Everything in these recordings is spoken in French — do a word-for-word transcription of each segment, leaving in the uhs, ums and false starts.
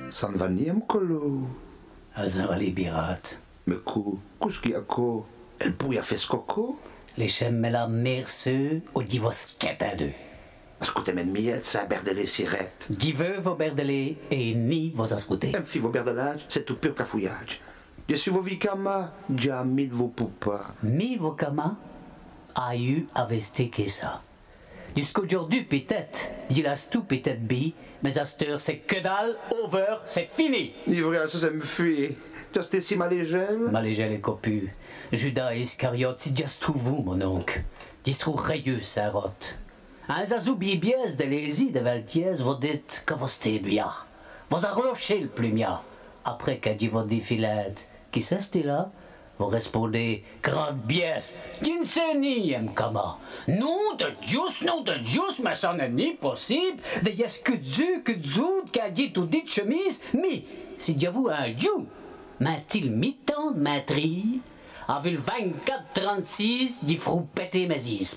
San va ni am colo. Azar les pirates. Mais co, qu'est-ce qu'il y a co? Elle pourrait a fait ce coco? Les chèmes la merceux au dit vos skate à deux. Ascoltez men miette, ça berde les sirettes. Qui veut vos berdelés et ni vos ascoutés. Un fille vos berdelage, c'est tout pur cafouillage. Je suis vos vicama, jamais de vos poupas. Mi vos kama a eu avesté que ça. Jusqu'aujourd'hui peut-être, il a tout peut-être bi, mais à cette heure c'est que dalle, over, c'est fini. Livré à ça, ça me fuit. Just ici ma légende. Ma légende est copue. Judas Iscariote, c'est just tout vous, mon oncle. Distro rayeux, ça rote. Un zazou bibiès de l'ési de Valtiès, vous dites que vous stez bien. Vous arrochez le plumia. Après qu'a dit votre défilette, qui c'est là? Vous répondez, grande biès, d'une ni kama. Non de Dieu, non de Dieu, mais ça n'est ni possible. De yes que Dieu, que Dieu, qu'a dit tout dit chemise, mais si Dieu vous un Dieu, m'a-t-il mi-temps de matrie? Avec le vingt-quatre trente-six, d'y frou péter mes is.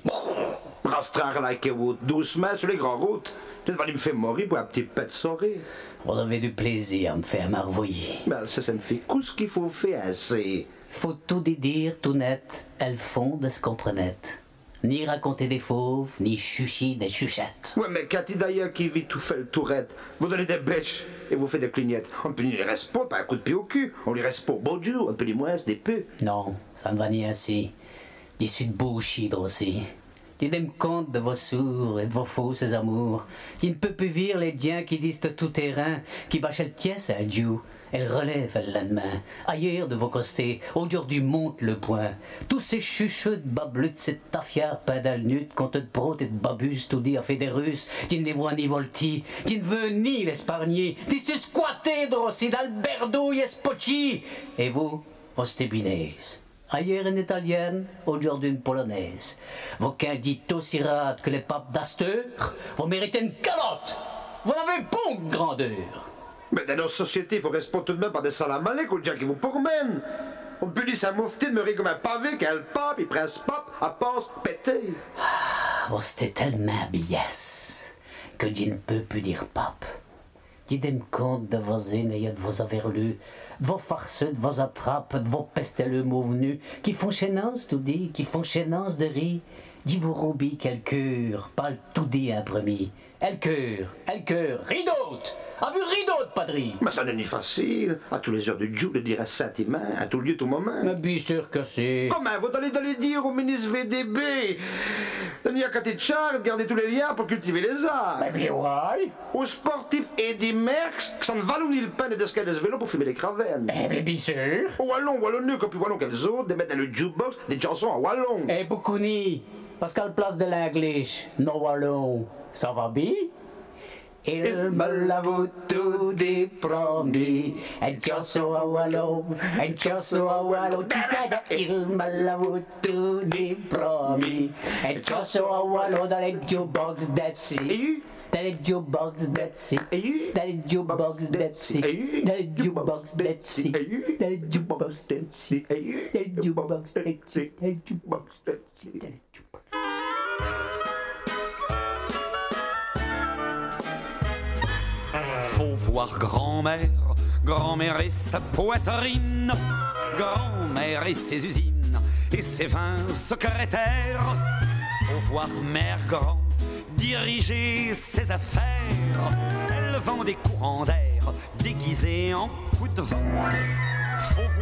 Rastrar like vous, doucement sur les grandes routes. Tu vas me faire mourir pour un petit pet de soirée. Vous avez du plaisir à me faire marvoyer. Ben, ça, ça me fait coup ce qu'il faut faire, c'est... Faut tout dire, tout net, elles font de ce qu'on prenait. Ni raconter des fauves, ni chucher des chuchettes. Ouais, mais Cathy d'ailleurs qui vit tout fait le tourette, vous donnez des bêches et vous faites des clignettes. On peut lui répondre par un coup de pied au cul. On lui répond bonjour, un peu les moins, des peu. Non, ça ne va ni ainsi. D'issue de bullshit aussi. Tenez compte de vos sourds et de vos fausses amours. Qui ne peut plus vivre les diens qui disent tout terrain, qui bâchent le tiès à Dieu. Elle relève le lendemain. Ailleurs de vos costés, aujourd'hui monte le point. Tous ces chuchotes, bablutes, cette tafière, pédale-nut, contre de protes et de babus, tout dit à fait des Russes, qui ne les voit ni volti, qui ne veut ni l'espargner, qui se squatter d'ossi d'Alberdo et Spocci. Et vous, vos stébinaises. Ailleurs une italienne, aujourd'hui une polonaise. Vos quindites aussi rares que les papes d'Asteur, vous méritez une calotte. Vous n'avez pas une grandeur. Mais dans nos sociétés, il faut répondre tout de même par des salamalek aux gens qui vous pourmènent. On peut dire ça moufti de me rire comme un pavé qu'un pape, il prince pape, à passe pété. Ah, vous c'était tellement biès que je ne peux plus dire pape. Dites-moi compte de vos aînés et de vos averlus, de vos farceux, de vos attrapes, de vos pesteleux mauvenus, qui font chénance tout dit, qui font chénance de riz. Dis vous roubis quel cœur, parle tout dit un premier. El cœur, el cœur, rideaute, a vu rideaute, padri. Mais ça n'est ni facile, à tous les heures de Dieu, de dire à sentiment, à tout lieu, tout moment. Mais bien sûr que c'est. Comment vous allez d'aller dire au ministre V D B? Il n'y a qu'à de char, de garder tous les liens pour cultiver les arts. Mais bien ouais. Aux sportifs Eddie Merckx, qui s'en valent ni le pain et d'escalier de vélo pour fumer les cravennes. Eh bien, bien sûr. Au wallon, wallonneux, comme plus wallon qu'elles autres, de mettre dans le jukebox des chansons en wallon. Eh, beaucoup ni. Parce qu'à la place de l'anglish, no wallon, ça va bien? Il me l'avoue tout dit promis, un chosso à wallon, un chosso à wallon, il me l'avoue tout dit promis, un chosso à wallon dans les jukebox that's it. Dans les jukebox that's it. Dans les jukebox that's it. Dans les jukebox that's it. Dans les jukebox that's it. Dans les jukebox that's it. Dans les jukebox that's it. Faut voir grand-mère, grand-mère et sa poitrine, grand-mère et ses usines, et ses vingt secrétaires. Faut voir mère grand diriger ses affaires. Elle vend des courants d'air déguisés en coups de vent. Faut